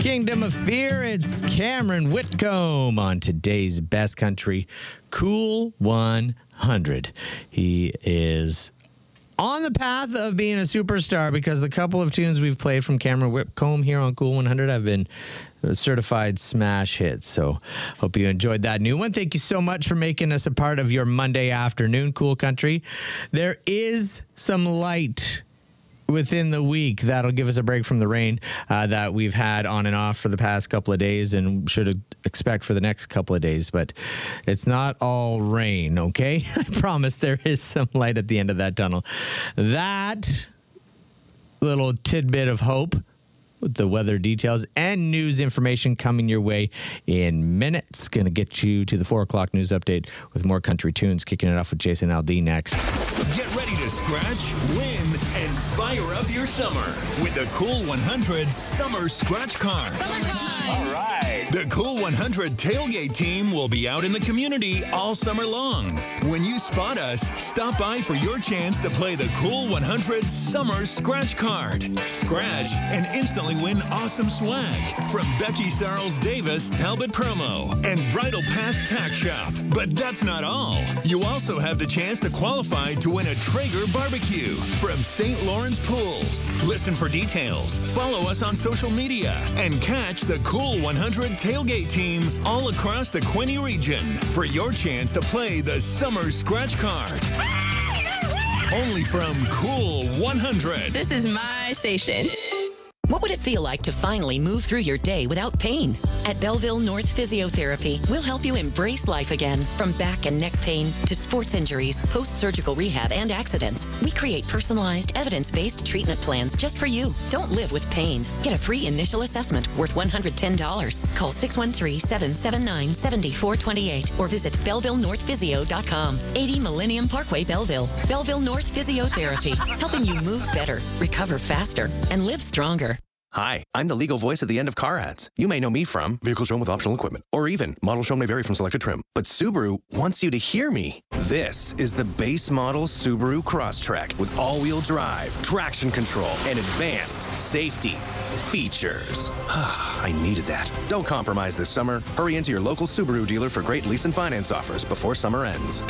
Kingdom of Fear. It's Cameron Whitcomb on today's Best Country Cool 100. He is on the path of being a superstar because the couple of tunes we've played from Cameron Whitcomb here on Cool 100 have been certified smash hits. So hope you enjoyed that new one. Thank you so much for making us a part of your Monday afternoon, Cool Country. There is some light within the week that'll give us a break from the rain that we've had on and off for the past couple of days and should expect for the next couple of days. But it's not all rain, okay? I promise there is some light at the end of that tunnel. That little tidbit of hope with the weather details and news information coming your way in minutes. Going to get you to the 4 o'clock news update with more country tunes. Kicking it off with Jason Aldean next. Get ready to scratch, win, and fire up your summer with the Cool 100 Summer Scratch Card. Summertime! All right! The Cool 100 tailgate team will be out in the community all summer long. When you spot us, stop by for your chance to play the Cool 100 Summer Scratch Card. Scratch and instantly win awesome swag from Becky Sarles Davis Talbot Promo and Bridal Path Tack Shop. But that's not all. You also have the chance to qualify to win a Traeger barbecue from St. Lawrence Pools. Listen for details, follow us on social media, and catch the Cool 100 tailgate team all across the Quinte region for your chance to play the Summer Scratch Card. Only from Cool 100. This is my station. What would it feel like to finally move through your day without pain? At Belleville North Physiotherapy, we'll help you embrace life again. From back and neck pain to sports injuries, post-surgical rehab, and accidents, we create personalized, evidence-based treatment plans just for you. Don't live with pain. Get a free initial assessment worth $110. Call 613-779-7428 or visit BellevilleNorthPhysio.com. 80 Millennium Parkway, Belleville. Belleville North Physiotherapy, helping you move better, recover faster, and live stronger. Hi, I'm the legal voice at the end of car ads. You may know me from vehicles shown with optional equipment, or even models shown may vary from selected trim. But Subaru wants you to hear me. This is the base model Subaru Crosstrek with all-wheel drive, traction control, and advanced safety features. I needed that. Don't compromise this summer. Hurry into your local Subaru dealer for great lease and finance offers before summer ends.